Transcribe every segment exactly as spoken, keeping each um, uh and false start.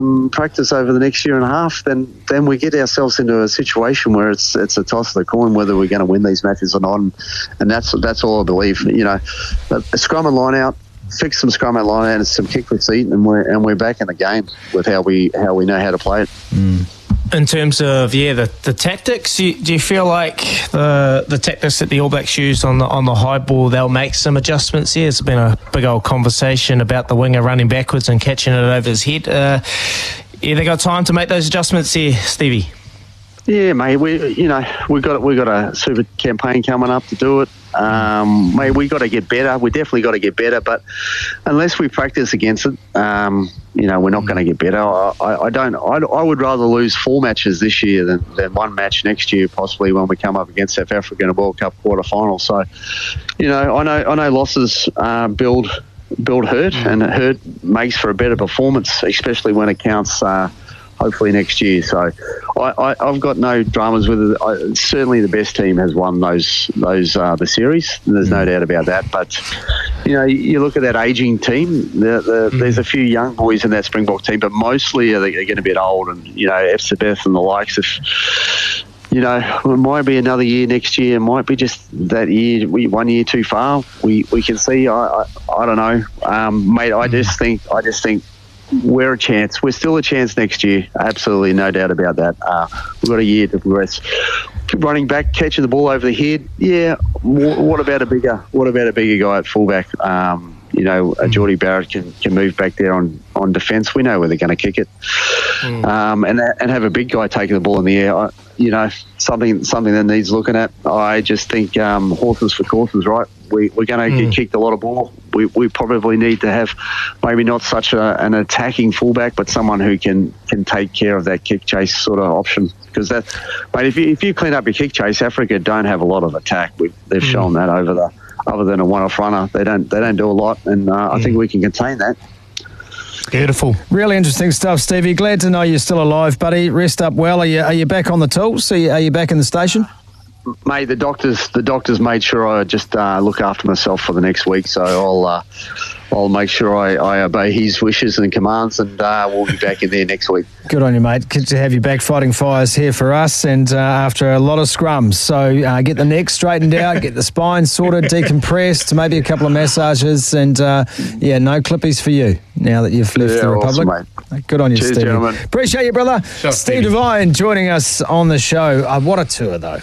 practice over the next year and a half, then then we get ourselves into a situation where it's it's a toss of the coin whether we're going to win these matches or not, and, and that's that's all I believe. You know, a, a scrum and line out, fix some scrum and line out, and some kick receipt, and we're and we're back in the game with how we how we know how to play it. Mm. In terms of yeah the, the tactics, you, do you feel like the the tactics that the All Blacks use on the on the high ball, they'll make some adjustments here? It's been a big old conversation about the winger running backwards and catching it over his head. Uh, yeah, they got time to make those adjustments here, Stevie? Yeah, mate. We you know we got we got a super campaign coming up to do it. Um, mate, we got to get better. We definitely got to get better. But unless we practice against it, um, you know, we're not going to get better. I, I, I don't. I, I would rather lose four matches this year than, than one match next year, possibly when we come up against South Africa in a World Cup quarter final. So, you know, I know I know losses uh, build build hurt, and hurt makes for a better performance, especially when it counts. Uh, hopefully next year. So I, I, I've got no dramas with it. I, certainly the best team has won those those uh, the series. There's no doubt about that. But, you know, you, you look at that ageing team, the, the, mm. there's a few young boys in that Springbok team, but mostly they're getting a bit old. And, you know, F C B F and the likes of... You know, it might be another year next year. It might be just that year, we one year too far. We we can see. I I, I don't know, um, mate. I just think I just think we're a chance. We're still a chance next year. Absolutely, no doubt about that. Uh, we've got a year to progress. Running back, catching the ball over the head. Yeah. What about a bigger? What about a bigger guy at fullback? Um, you know, uh, Geordie Barrett can, can move back there on, on defence. We know where they're going to kick it, mm. um, and and have a big guy taking the ball in the air. I, you know, something something that needs looking at. I just think um, horses for courses, right? We, we're going to mm. get kicked a lot of ball. We we probably need to have maybe not such a, an attacking fullback, but someone who can, can take care of that kick chase sort of option. Because that, mate, if you if you clean up your kick chase, Africa don't have a lot of attack. We've, they've mm. shown that over the. Other than a one-off runner, they don't they don't do a lot, and uh, mm. I think we can contain that. Beautiful, really interesting stuff, Stevie. Glad to know you're still alive, buddy. Rest up well. Are you are you back on the tools? Are you, are you back in the station? Mate, the doctors the doctors made sure I just uh, look after myself for the next week, so I'll uh, I'll make sure I, I obey his wishes and commands, and uh, we'll be back in there next week. Good on you, mate. Good to have you back fighting fires here for us, and uh, after a lot of scrums. So uh, get the neck straightened out, get the spine sorted, decompressed, maybe a couple of massages, and uh, yeah, no clippies for you now that you've left yeah, the Republic. Awesome, mate. Good on you, Cheers, Steve. Gentlemen. Appreciate you, brother. Sure, Steve Stevie. Devine joining us on the show. Uh, what a tour, though.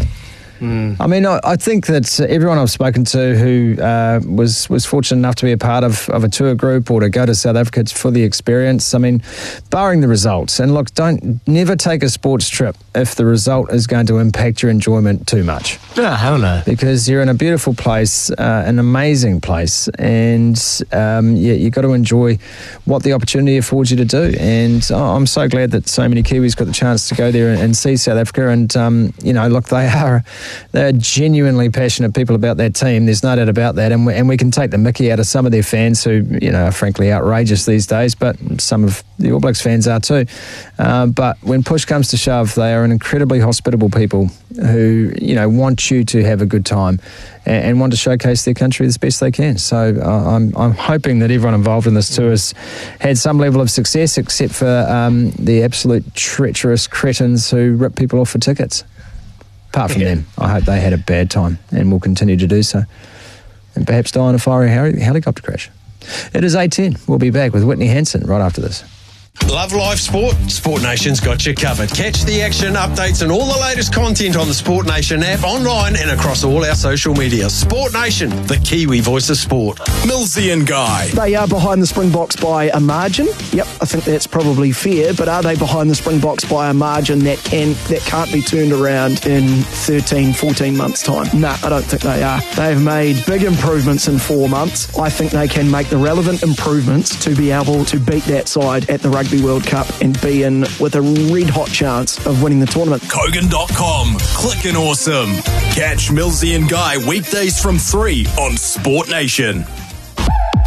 Mm. I mean, I, I think that everyone I've spoken to who uh, was was fortunate enough to be a part of, of a tour group or to go to South Africa for the experience, I mean, barring the results, and look, don't never take a sports trip if the result is going to impact your enjoyment too much. No, hell no. Because you're in a beautiful place, uh, an amazing place, and um, yeah, you've got to enjoy what the opportunity affords you to do. And oh, I'm so glad that so many Kiwis got the chance to go there and, and see South Africa. And, um, you know, look, they are... They're genuinely passionate people about their team. There's no doubt about that. And we, and we can take the mickey out of some of their fans who, you know, are frankly outrageous these days, but some of the All Blacks fans are too. Uh, but when push comes to shove, they are an incredibly hospitable people who, you know, want you to have a good time and, and want to showcase their country as best they can. So uh, I'm, I'm hoping that everyone involved in this tour has had some level of success, except for um, the absolute treacherous cretins who rip people off for tickets. Apart from yeah. them, I hope they had a bad time and will continue to do so. And perhaps die in a fiery helicopter crash. It is eight ten. We'll be back with Whitney Hansen right after this. Love live sport? Sport Nation's got you covered. Catch the action, updates and all the latest content on the Sport Nation app, online and across all our social media. Sport Nation, the Kiwi voice of sport. Millsy and Guy. They are behind the Springboks by a margin. Yep, I think that's probably fair, but are they behind the Springboks by a margin that can that can't be turned around in thirteen, fourteen months' time? No, I don't think they are. They've made big improvements in four months. I think they can make the relevant improvements to be able to beat that side at the Rugby World Cup and be in with a red-hot chance of winning the tournament. Kogan dot com. Clickin' awesome. Catch Millsy and Guy weekdays from three on Sport Nation.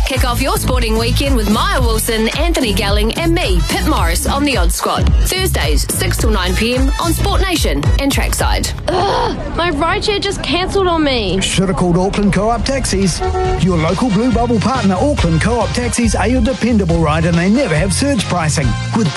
Kick off your sporting weekend with Maya Wilson, Anthony Gelling and me, Pip Morris on The Odd Squad. Thursdays, six till nine p.m. on Sport Nation and Trackside. Ugh, my rideshare just cancelled on me. Should have called Auckland Co-op Taxis. Your local Blue Bubble partner, Auckland Co-op Taxis, are your dependable ride and they never have surge pricing. With